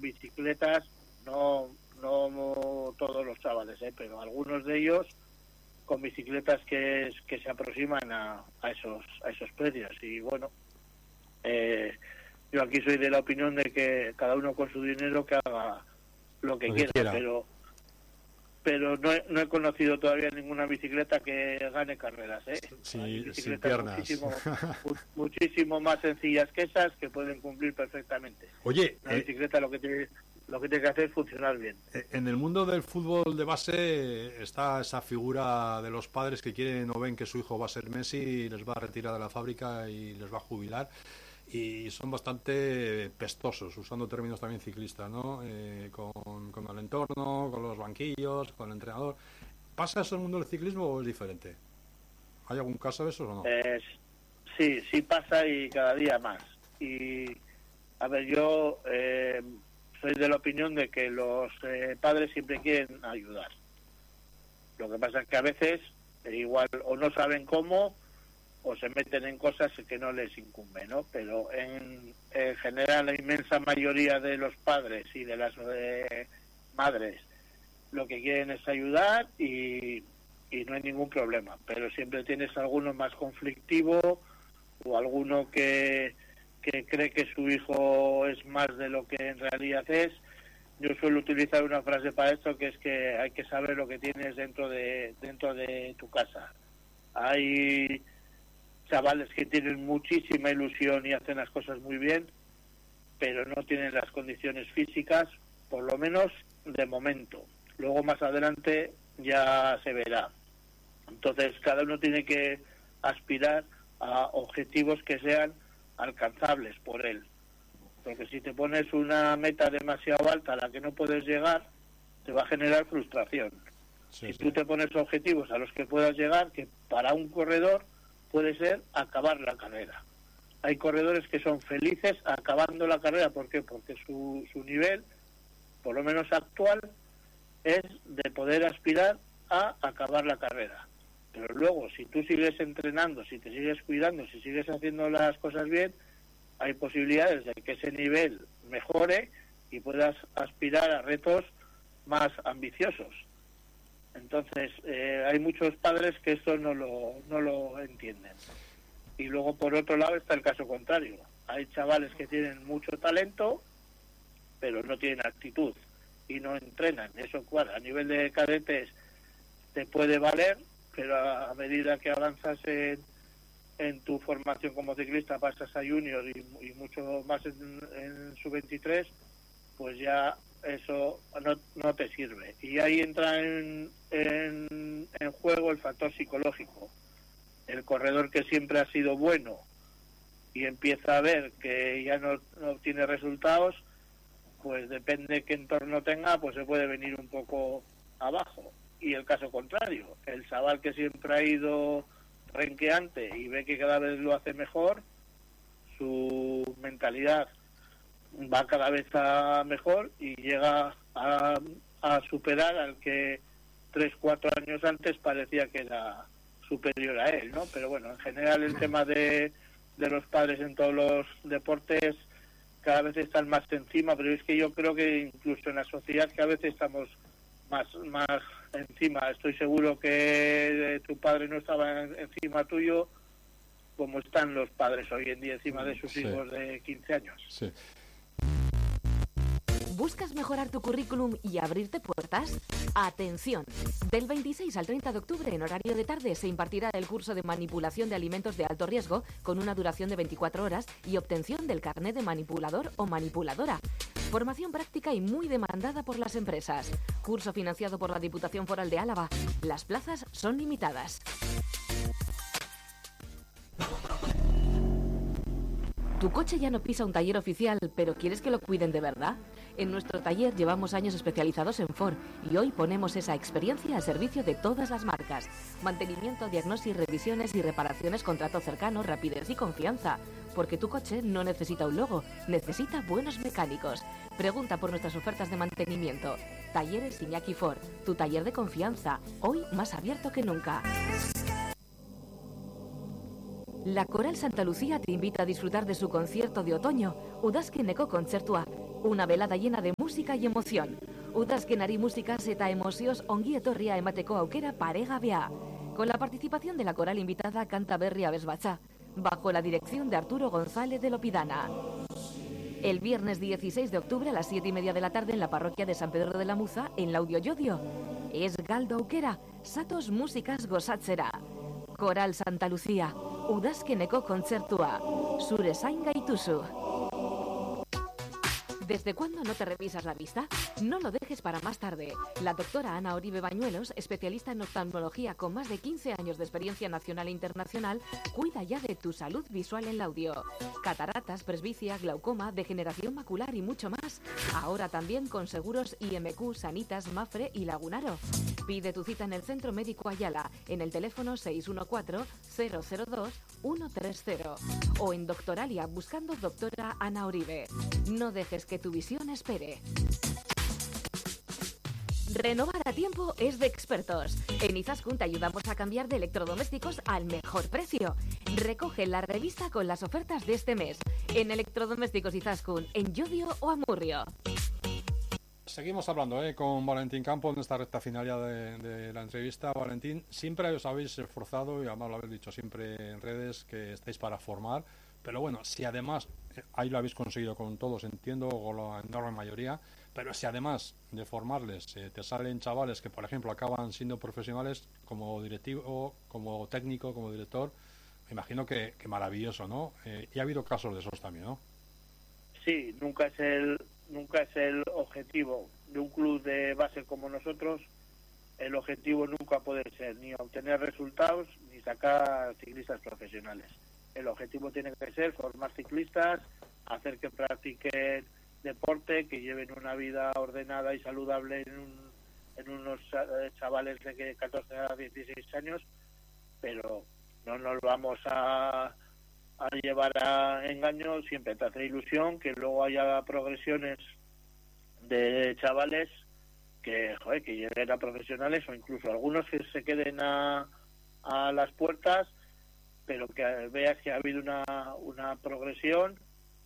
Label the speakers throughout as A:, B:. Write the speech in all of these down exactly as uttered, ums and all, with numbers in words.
A: bicicletas, no no todos los chavales, ¿eh? Pero algunos de ellos con bicicletas que que se aproximan a, a esos a esos precios. Y bueno, eh, yo aquí soy de la opinión de que cada uno con su dinero que haga lo que, lo quiera, que quiera, pero pero no he, no he conocido todavía ninguna bicicleta que gane carreras, ¿eh?
B: Sí,
A: hay
B: bicicletas
A: sin
B: piernas.
A: Muchísimo, muchísimo más sencillas que esas que pueden cumplir perfectamente.
B: Oye,
A: la
B: eh,
A: bicicleta lo que tiene lo que tiene que hacer es funcionar bien.
B: En el mundo del fútbol de base está esa figura de los padres que quieren o ven que su hijo va a ser Messi y les va a retirar de la fábrica y les va a jubilar, y son bastante pestosos, usando términos también ciclistas, ¿no? Eh, con, con el entorno, con los banquillos, con el entrenador. ¿Pasa eso en el mundo del ciclismo o es diferente? ¿Hay algún caso de eso o no?
A: Eh, sí, sí pasa, y cada día más. Y a ver, yo eh, soy de la opinión de que los eh, padres siempre quieren ayudar. Lo que pasa es que a veces eh, igual o no saben cómo, o se meten en cosas que no les incumben, ¿no? Pero en, en general la inmensa mayoría de los padres y de las eh, madres lo que quieren es ayudar, y, y no hay ningún problema. Pero siempre tienes alguno más conflictivo o alguno que, que cree que su hijo es más de lo que en realidad es. Yo suelo utilizar una frase para esto, que es que hay que saber lo que tienes dentro de dentro de tu casa. Hay chavales que tienen muchísima ilusión y hacen las cosas muy bien, pero no tienen las condiciones físicas, por lo menos de momento. Luego más adelante ya se verá. Entonces cada uno tiene que aspirar a objetivos que sean alcanzables por él, porque si te pones una meta demasiado alta a la que no puedes llegar, te va a generar frustración. Sí, si sí. Tú te pones objetivos a los que puedas llegar, que para un corredor puede ser acabar la carrera. Hay corredores que son felices acabando la carrera. ¿Por qué? Porque su, su nivel, por lo menos actual, es de poder aspirar a acabar la carrera. Pero luego, si tú sigues entrenando, si te sigues cuidando, si sigues haciendo las cosas bien, hay posibilidades de que ese nivel mejore y puedas aspirar a retos más ambiciosos. Entonces, eh, hay muchos padres que esto no lo, no lo entienden. Y luego, por otro lado, está el caso contrario. Hay chavales que tienen mucho talento, pero no tienen actitud y no entrenan. Eso, claro, a nivel de cadetes te puede valer, pero a medida que avanzas en, en tu formación como ciclista, pasas a junior y, y mucho más en, en sub veintitrés, pues ya eso no, no te sirve. Y ahí entra en, en, en juego el factor psicológico. El corredor que siempre ha sido bueno y empieza a ver que ya no, no obtiene resultados, pues depende qué entorno tenga, pues se puede venir un poco abajo. Y el caso contrario, el chaval que siempre ha ido renqueante y ve que cada vez lo hace mejor, su mentalidad va cada vez a mejor y llega a, a superar al que tres, cuatro años antes parecía que era superior a él, ¿no? Pero bueno, en general el tema de, de los padres en todos los deportes cada vez están más encima, pero es que yo creo que incluso en la sociedad cada vez estamos más más encima. Estoy seguro que tu padre no estaba encima tuyo como están los padres hoy en día encima de sus sí. hijos de quince años.
B: Sí.
C: ¿Buscas mejorar tu currículum y abrirte puertas? ¡Atención! Del veintiséis al treinta de octubre, en horario de tarde, se impartirá el curso de manipulación de alimentos de alto riesgo con una duración de veinticuatro horas y obtención del carnet de manipulador o manipuladora. Formación práctica y muy demandada por las empresas. Curso financiado por la Diputación Foral de Álava. Las plazas son limitadas. ¿Tu coche ya no pisa un taller oficial, pero quieres que lo cuiden de verdad? En nuestro taller llevamos años especializados en Ford y hoy ponemos esa experiencia al servicio de todas las marcas. Mantenimiento, diagnosis, revisiones y reparaciones con trato cercano, rapidez y confianza. Porque tu coche no necesita un logo, necesita buenos mecánicos. Pregunta por nuestras ofertas de mantenimiento. Talleres Iñaki Ford, tu taller de confianza, hoy más abierto que nunca. La Coral Santa Lucía te invita a disfrutar de su concierto de otoño, Udazkeneko Kontzertua, Una velada llena de música y emoción. Udazkenari musikaz eta emozioz ongi etorria emateko aukera paregabea. Con la participación de la coral invitada Canta Berri Abesbatza, bajo la dirección de Arturo González de Lopidana. El viernes dieciséis de octubre a las siete y media de la tarde en la parroquia de San Pedro de la Muza, en Laudio Llodio. Es galdo aukera, satos músicas gozatzera. Coral Santa Lucía, udazkeneko kontzertua. Zure zain gaituzu. ¿Desde cuándo no te revisas la vista? No lo dejes para más tarde. La doctora Ana Oribe Bañuelos, especialista en oftalmología con más de quince años de experiencia nacional e internacional, cuida ya de tu salud visual en Laudio. Cataratas, presbicia, glaucoma, degeneración macular y mucho más. Ahora también con seguros I M Q, Sanitas, Mafre y Lagunaro. Pide tu cita en el Centro Médico Ayala, en el teléfono seis uno cuatro, cero cero dos, uno tres cero. O en Doctoralia, buscando doctora Ana Oribe. No dejes que tu visión espere. Renovar a tiempo es de expertos. En Izaskun te ayudamos a cambiar de electrodomésticos al mejor precio. Recoge la revista con las ofertas de este mes en Electrodomésticos Izaskun, en Llodio o Amurrio.
B: Seguimos hablando ¿eh? con Valentín Campos en esta recta final ya de, de la entrevista. Valentín, siempre os habéis esforzado y además lo habéis dicho siempre en redes que estáis para formar, pero bueno, si además, ahí lo habéis conseguido con todos, entiendo, con la enorme mayoría, pero si además de formarles eh, te salen chavales que por ejemplo acaban siendo profesionales como directivo, como técnico, como director, me imagino que, que maravilloso, ¿no? Eh, y ha habido casos de esos también, ¿no?
A: Sí, nunca es el nunca es el objetivo de un club de base como nosotros. El objetivo nunca puede ser ni obtener resultados ni sacar ciclistas profesionales. El objetivo tiene que ser formar ciclistas, hacer que practiquen deporte, que lleven una vida ordenada y saludable en, un, en unos chavales de catorce a dieciséis años, pero no nos vamos a, a llevar a engaño. Siempre te hace ilusión que luego haya progresiones de chavales que, joder, que lleguen a profesionales o incluso algunos que se queden a, a las puertas, pero que veas que ha habido una, una progresión.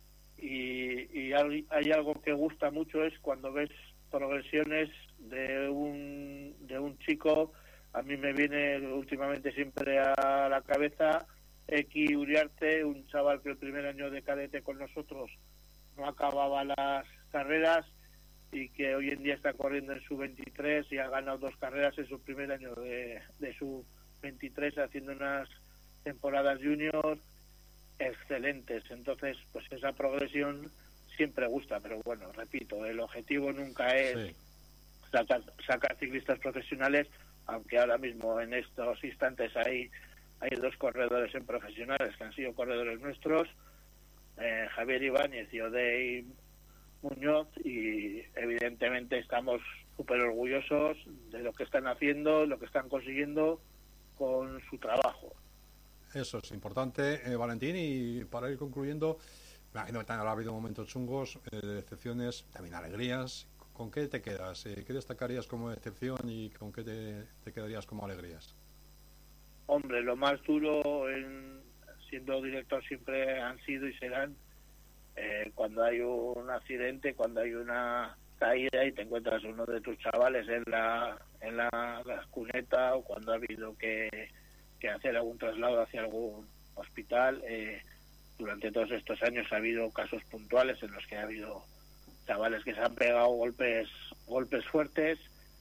A: Y, y hay algo que gusta mucho, es cuando ves progresiones de un de un chico. A mí me viene últimamente siempre a la cabeza Eki Uriarte, un chaval que el primer año de cadete con nosotros no acababa las carreras y que hoy en día está corriendo en su veintitrés y ha ganado dos carreras en su primer año de, de su veintitrés, haciendo unas temporadas junior excelentes. Entonces, pues esa progresión siempre gusta, pero bueno, repito, el objetivo nunca es sí. sacar, sacar ciclistas profesionales, aunque ahora mismo en estos instantes hay hay dos corredores en profesionales que han sido corredores nuestros, eh, Javier Ibáñez y Odey Muñoz, y evidentemente estamos súper orgullosos de lo que están haciendo, lo que están consiguiendo con su trabajo.
B: Eso es importante, eh, Valentín, y para ir concluyendo, me imagino que también ha habido momentos chungos, eh, decepciones, también alegrías. ¿Con qué te quedas? Eh, ¿Qué destacarías como decepción y con qué te, te quedarías como alegrías?
A: Hombre, lo más duro en, siendo director siempre han sido y serán eh, cuando hay un accidente, cuando hay una caída y te encuentras uno de tus chavales en la en la, la cuneta, o cuando ha habido que que hacer algún traslado hacia algún hospital. Eh, durante todos estos años ha habido casos puntuales en los que ha habido chavales que se han pegado golpes golpes fuertes,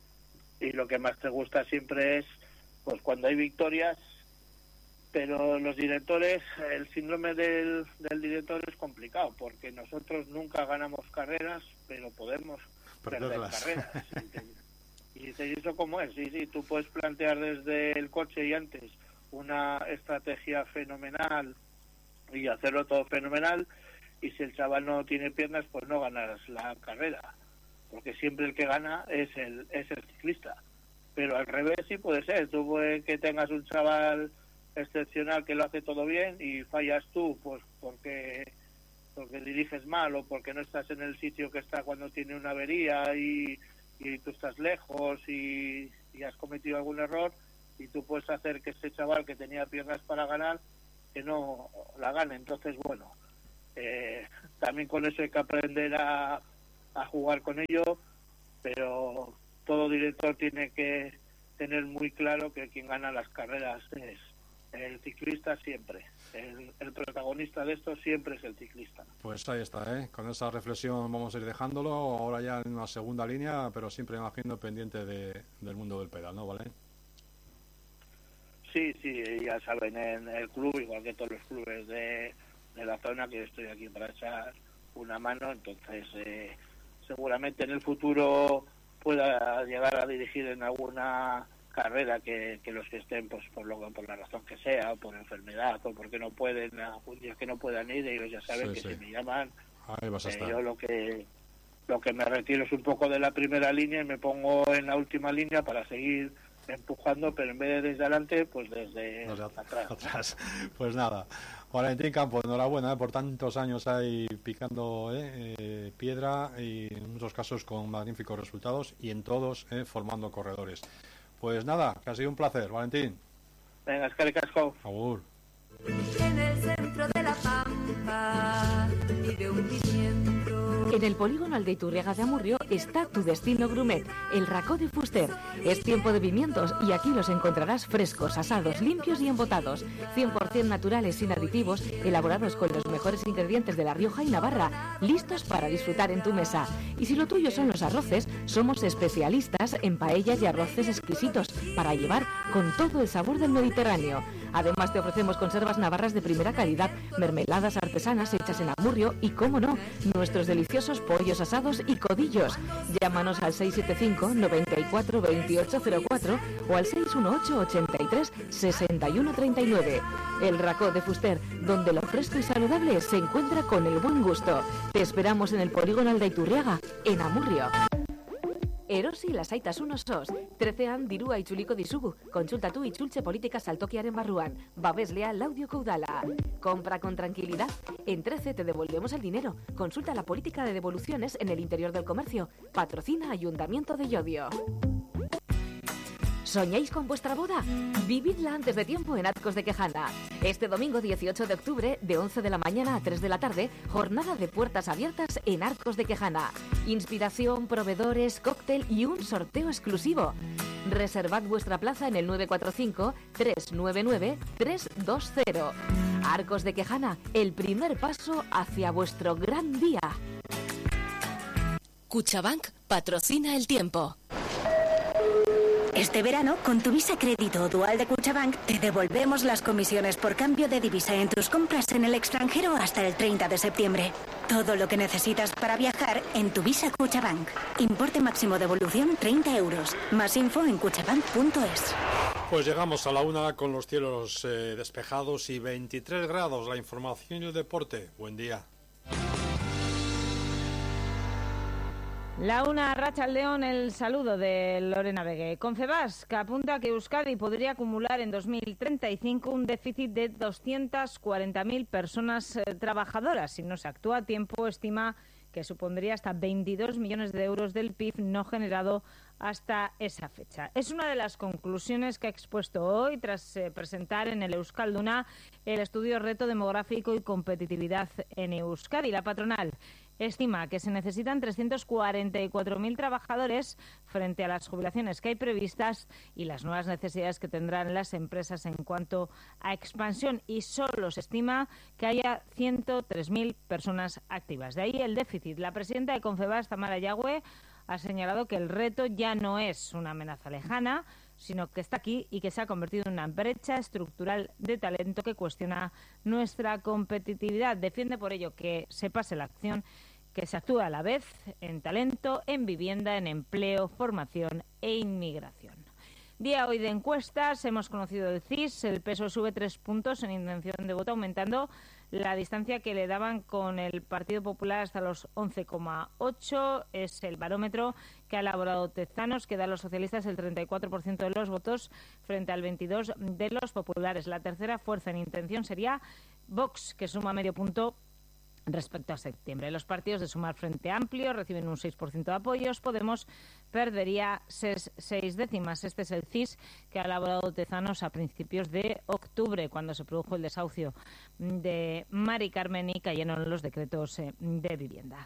A: y lo que más te gusta siempre es pues cuando hay victorias, pero los directores, el síndrome del, del director es complicado, porque nosotros nunca ganamos carreras, pero podemos perder carreras. Y dices, ¿y eso cómo es? Sí, sí, tú puedes plantear desde el coche y antes una estrategia fenomenal y hacerlo todo fenomenal, y si el chaval no tiene piernas, pues no ganas la carrera, porque siempre el que gana es el es el ciclista. Pero al revés sí puede ser, tú puedes que tengas un chaval excepcional que lo hace todo bien y fallas tú, pues porque porque diriges mal o porque no estás en el sitio que está cuando tiene una avería y, y tú estás lejos y, y has cometido algún error, y tú puedes hacer que ese chaval que tenía piernas para ganar, que no la gane. Entonces, bueno, eh, también con eso hay que aprender a, a jugar con ello, pero todo director tiene que tener muy claro que quien gana las carreras es el ciclista siempre. El, el protagonista de esto siempre es el ciclista.
B: Pues ahí está, ¿eh? Con esa reflexión vamos a ir dejándolo, ahora ya en una segunda línea, pero siempre imagino pendiente de, del mundo del pedal, ¿no, Vale?
A: Sí, sí, ya saben, en el club, igual que todos los clubes de, de la zona, que estoy aquí para echar una mano, entonces eh, seguramente en el futuro pueda llegar a dirigir en alguna carrera que, que los que estén, pues por lo por la razón que sea, o por enfermedad, o porque no pueden, algún día que no puedan ir, ellos ya saben sí, que sí. Si me llaman,
B: ahí vas a estar.
A: Eh, yo lo que lo que me retiro es un poco de la primera línea y me pongo en la última línea para seguir empujando, pero en vez de desde adelante, pues desde
B: no,
A: atrás.
B: atrás. Pues nada, Valentín Campos, enhorabuena ¿eh? por tantos años ahí picando ¿eh? Eh, piedra y en muchos casos con magníficos resultados y en todos ¿eh? formando corredores. Pues nada, que ha sido un placer, Valentín.
A: Venga, eskerrik asko.
B: Agur.
D: En el centro de la pampa vive un pimiento.
C: En el polígono Aldeiturriaga de Amurrio está tu destino Grumet, el Racó de Fuster. Es tiempo de pimientos y aquí los encontrarás frescos, asados, limpios y embotados. cien por ciento naturales, sin aditivos, elaborados con los mejores ingredientes de La Rioja y Navarra, listos para disfrutar en tu mesa. Y si lo tuyo son los arroces, somos especialistas en paellas y arroces exquisitos para llevar con todo el sabor del Mediterráneo. Además te ofrecemos conservas navarras de primera calidad, mermeladas artesanas hechas en Amurrio y, cómo no, nuestros deliciosos pollos asados y codillos. Llámanos al seis siete cinco, noventa y cuatro, veintiocho cero cuatro o al seis uno ocho, ochenta y tres, sesenta y uno treinta y nueve. El Racó de Fuster, donde lo fresco y saludable se encuentra con el buen gusto. Te esperamos en el polígono Aldeiturriaga, en Amurrio. Erosi lasaitasun osoz, trecean dirua itzuliko dizugu, kontsultatu itzultze politika saltokiaren barruan, babeslea laudioko udala. Compra con tranquilidad, en trece te devolvemos el dinero, consulta la política de devoluciones en el interior del comercio, patrocina Ayuntamiento de Llodio. ¿Soñáis con vuestra boda? Vividla antes de tiempo en Arcos de Quejana. Este domingo dieciocho de octubre, de once de la mañana a tres de la tarde, jornada de puertas abiertas en Arcos de Quejana. Inspiración, proveedores, cóctel y un sorteo exclusivo. Reservad vuestra plaza en el nueve cuatro cinco, tres nueve nueve, tres dos cero. Arcos de Quejana, el primer paso hacia vuestro gran día.
E: Cuchabank patrocina el tiempo.
F: Este verano, con tu Visa Crédito Dual de Cuchabank, te devolvemos las comisiones por cambio de divisa en tus compras en el extranjero hasta el treinta de septiembre. Todo lo que necesitas para viajar en tu Visa Cuchabank. Importe máximo de devolución treinta euros. Más info en cuchabank punto es.
B: Pues llegamos a la una con los cielos eh, despejados y veintitrés grados. La información y el deporte. Buen día.
G: La una, Arratsaldeon, el saludo de Lorena Begue. Confebask apunta que Euskadi podría acumular en dos mil treinta y cinco un déficit de doscientas cuarenta mil personas eh, trabajadoras. Si no se actúa a tiempo, estima que supondría hasta veintidós millones de euros del P I B no generado hasta esa fecha. Es una de las conclusiones que ha expuesto hoy tras eh, presentar en el Euskalduna el estudio Reto Demográfico y Competitividad en Euskadi. La patronal estima que se necesitan trescientos cuarenta y cuatro mil trabajadores frente a las jubilaciones que hay previstas y las nuevas necesidades que tendrán las empresas en cuanto a expansión, y solo se estima que haya ciento tres mil personas activas. De ahí el déficit. La presidenta de Confebask, Tamara Yagüe, ha señalado que el reto ya no es una amenaza lejana, sino que está aquí y que se ha convertido en una brecha estructural de talento que cuestiona nuestra competitividad. Defiende por ello que se pase la acción, que se actúe a la vez en talento, en vivienda, en empleo, formación e inmigración. Día hoy de encuestas, hemos conocido el C I S, el P S O E sube tres puntos en intención de voto, aumentando la distancia que le daban con el Partido Popular hasta los once coma ocho. Es el barómetro que ha elaborado Tezanos, que da a los socialistas el treinta y cuatro por ciento de los votos frente al veintidós por ciento de los populares. La tercera fuerza en intención sería Vox, que suma medio punto respecto a septiembre. Los partidos de Sumar Frente Amplio reciben un seis por ciento de apoyos. Podemos perdería seis, seis décimas. Este es el C I S que ha elaborado Tezanos a principios de octubre, cuando se produjo el desahucio de Mari Carmen y cayeron los decretos de vivienda.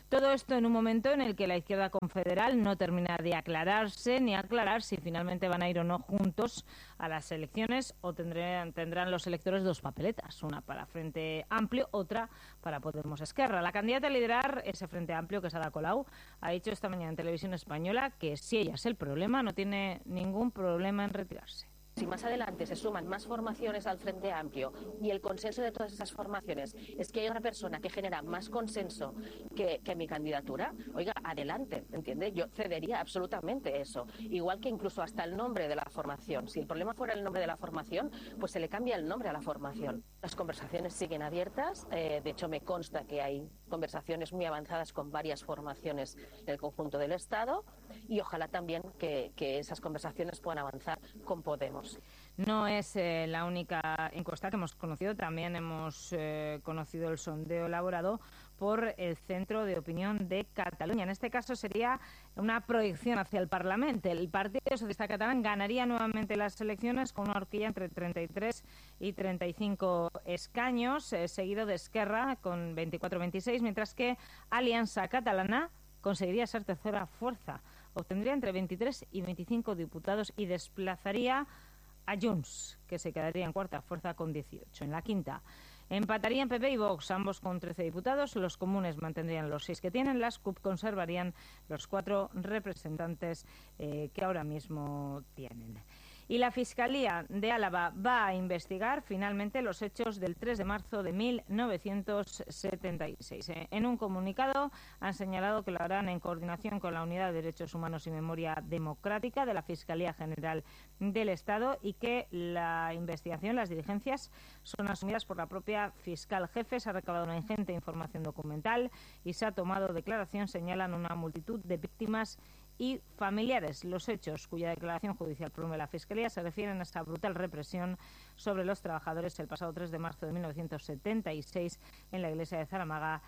G: Todo esto en un momento en el que la izquierda confederal no termina de aclararse ni aclarar si finalmente van a ir o no juntos a las elecciones o tendrán, tendrán los electores dos papeletas, una para Frente Amplio, otra para Podemos Esquerra. La candidata a liderar ese Frente Amplio, que es Ada Colau, ha dicho esta mañana en Televisión Española que si ella es el problema, no tiene ningún problema en retirarse.
H: Si más adelante se suman más formaciones al Frente Amplio y el consenso de todas esas formaciones es que hay una persona que genera más consenso que, que mi candidatura, oiga, adelante, ¿entiende? Yo cedería absolutamente eso. Igual que incluso hasta el nombre de la formación. Si el problema fuera el nombre de la formación, pues se le cambia el nombre a la formación. Las conversaciones siguen abiertas. Eh, de hecho, me consta que hay conversaciones muy avanzadas con varias formaciones del conjunto del Estado y ojalá también que, que esas conversaciones puedan avanzar con Podemos.
G: No es eh, la única encuesta que hemos conocido, también hemos eh, conocido el sondeo elaborado por el Centro de Opinión de Cataluña. En este caso sería una proyección hacia el Parlamento. El Partido Socialista Catalán ganaría nuevamente las elecciones con una horquilla entre treinta y tres y treinta y cinco escaños, eh, seguido de Esquerra con veinticuatro a veintiséis, mientras que Alianza Catalana conseguiría ser tercera fuerza. Obtendría entre veintitrés y veinticinco diputados y desplazaría a Junts, que se quedaría en cuarta fuerza con dieciocho. En la quinta empatarían P P y Vox, ambos con trece diputados. Los comunes mantendrían los seis que tienen. Las C U P conservarían los cuatro representantes eh, que ahora mismo tienen. Y la Fiscalía de Álava va a investigar finalmente los hechos del tres de marzo de mil novecientos setenta y seis. En un comunicado han señalado que lo harán en coordinación con la Unidad de Derechos Humanos y Memoria Democrática de la Fiscalía General del Estado y que la investigación, las diligencias, son asumidas por la propia fiscal jefe. Se ha recabado una ingente información documental y se ha tomado declaración, señalan una multitud de víctimas y familiares. Los hechos cuya declaración judicial promueve la Fiscalía se refieren a esa brutal represión sobre los trabajadores el pasado tres de marzo de mil novecientos setenta y seis en la iglesia de Zaramaga,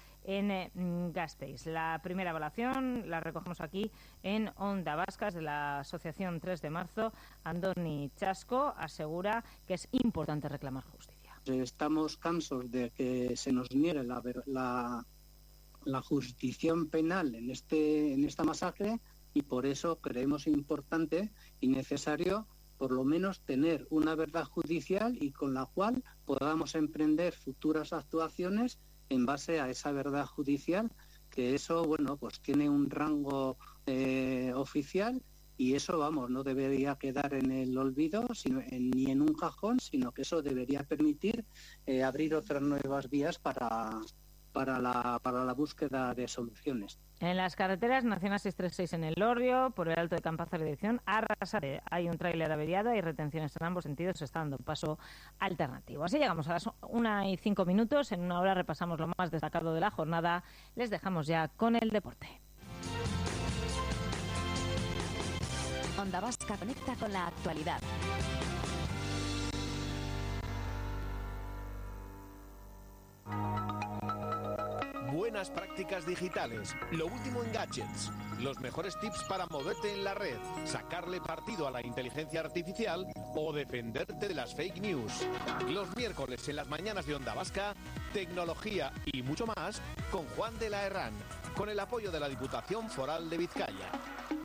G: en Gasteiz. La primera evaluación la recogemos aquí en Onda Vasca de la Asociación tres de marzo. Andoni Chasco asegura que es importante reclamar justicia.
I: Estamos cansos de que se nos niegue la, la, la jurisdicción penal en, este, en esta masacre, y por eso creemos importante y necesario por lo menos tener una verdad judicial y con la cual podamos emprender futuras actuaciones en base a esa verdad judicial, que eso, bueno, pues tiene un rango eh, oficial y eso, vamos, no debería quedar en el olvido sino en, ni en un cajón, sino que eso debería permitir eh, abrir otras nuevas vías para, para, la, para la búsqueda de soluciones.
G: En las carreteras, Nacional seiscientos treinta y seis en El Orrio, por el Alto de Campazar y dirección a Arrasate. Hay un tráiler averiado, hay retenciones en ambos sentidos, se está dando paso alternativo. Así llegamos a las una y cinco minutos. En una hora repasamos lo más destacado de la jornada. Les dejamos ya con el deporte.
E: Onda Vasca conecta con la actualidad.
J: Buenas prácticas digitales, lo último en gadgets, los mejores tips para moverte en la red, sacarle partido a la inteligencia artificial o defenderte de las fake news. Los miércoles en las mañanas de Onda Vasca, tecnología y mucho más con Juan de la Herrán, con el apoyo de la Diputación Foral de Vizcaya.